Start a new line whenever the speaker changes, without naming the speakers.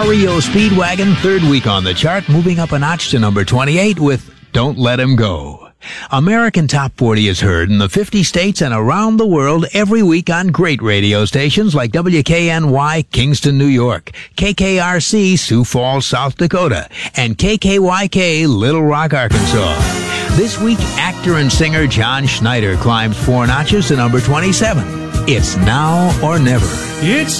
REO Speedwagon, third week on the chart, moving up a notch to number 28 with Don't Let Him Go. American Top 40 is heard in the 50 states and around the world every week on great radio stations like WKNY, Kingston, New York, KKRC, Sioux Falls, South Dakota, and KKYK, Little Rock, Arkansas. This week, actor and singer John Schneider climbs 4 notches to number 27. It's Now or Never.
It's